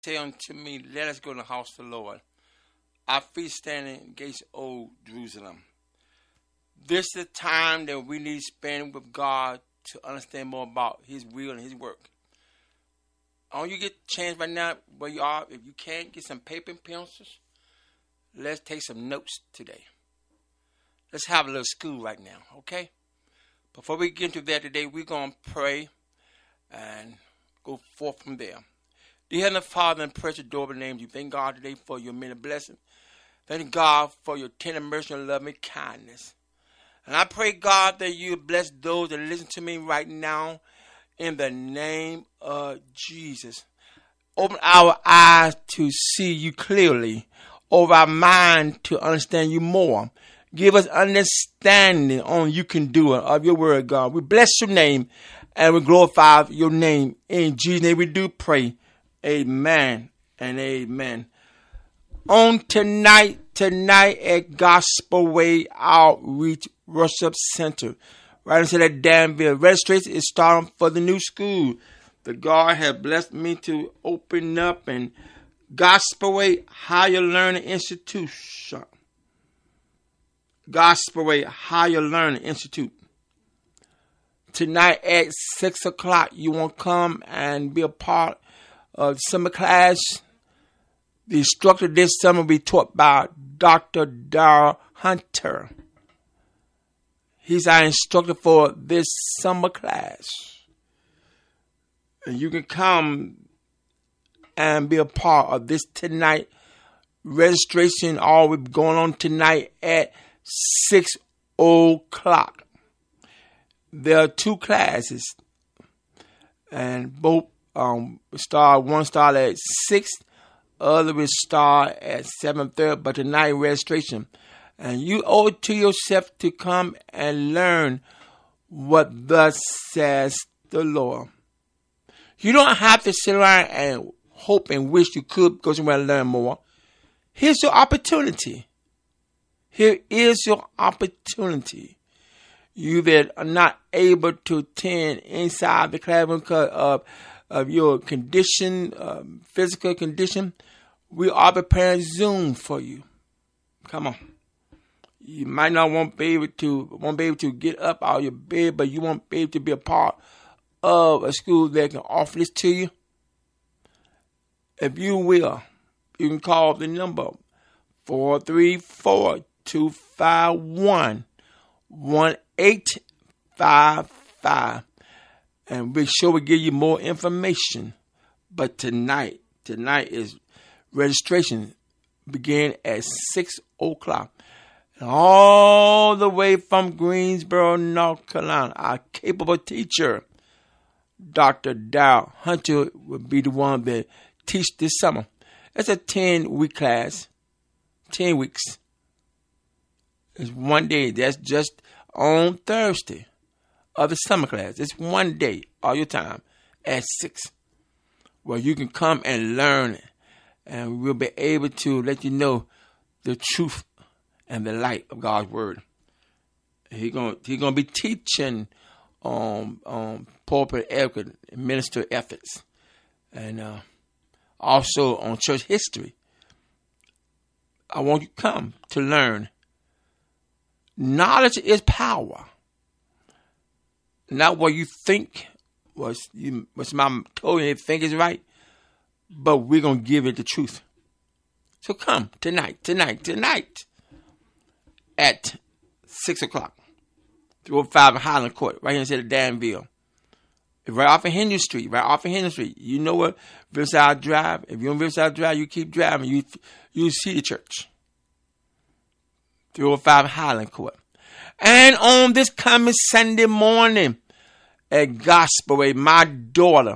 Say unto me, let us go to the house of the Lord. Our feet standing in gates, old Jerusalem. This is the time that we need to spend with God to understand more about His will and His work. I want you to get a chance right now where you are. If you can't, get some paper and pencils. Let's take some notes today. Let's have a little school right now, okay? Before we get into that today, we're going to pray and go forth from there. Dear Heavenly Father and precious adorable names, you thank God today for your many blessings. Thank God for your tender mercy and loving kindness. And I pray, God, that you bless those that listen to me right now in the name of Jesus. Open our eyes to see you clearly, over our mind to understand you more. Give us understanding on you can do it of your word, God. We bless your name and we glorify your name. In Jesus' name we do pray. Amen and amen. On tonight at Gospel Way Outreach Worship Center, right inside that Danville. Registration is starting for the new school. The God has blessed me to open up and Gospel Way Higher Learning Institution. Gospel Way Higher Learning Institute. Tonight at 6 o'clock, you want to come and be a part of summer class. The instructor this summer will be taught by Dr. Darrell Hunter. He's our instructor for this summer class. And you can come and be a part of this tonight. Registration all going on tonight at 6 o'clock. There are two classes. And both one start at 6, other will start at 7:30, but tonight registration. And you owe it to yourself to come and learn what thus says the Lord. You don't have to sit around and hope and wish you could go somewhere and learn more. Here's your opportunity. Here is your opportunity. You that are not able to attend inside the classroom because of your condition, physical condition, we are preparing Zoom for you. Come on. You might not won't be able to get up out of your bed, but you won't be able to be a part of a school that can offer this to you. If you will, you can call the number 434-251-1855. And we're sure we give you more information. But tonight is registration begin at 6 o'clock. And all the way from Greensboro, North Carolina, our capable teacher, Dr. Darrell Hunter, will be the one that teach this summer. It's a 10-week class. 10 weeks. It's one day. That's just on Thursday of the summer class. It's one day all your time at 6 where you can come and learn and we'll be able to let you know the truth and the light of God's word. He's gonna be teaching on pulpit etiquette and minister ethics and also on church history. I want you to come to learn. Knowledge is power. Not what you think, what somebody told you think is right, but we're going to give it the truth. So come tonight at 6 o'clock. 305 Highland Court, right here in Danville. Right off of Henry Street. You know what? Riverside Drive. If you're on Riverside Drive, you keep driving. You see the church. 305 Highland Court. And on this coming Sunday morning at Gospel Way, my daughter,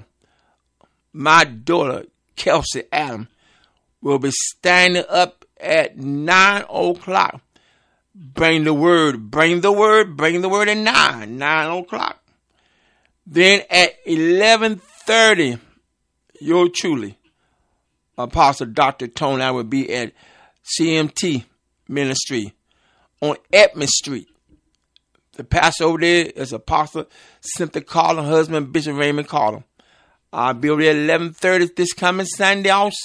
Kelsey Adam, will be standing up at 9 o'clock. Bring the word at 9 o'clock. Then at 11:30, yours truly, Apostle Dr. Tony, I will be at CMT Ministry on Edmond Street. The pastor over there is Apostle Cynthia Carter, husband Bishop Raymond Carter. I'll be over there at 11:30 this coming Sunday also.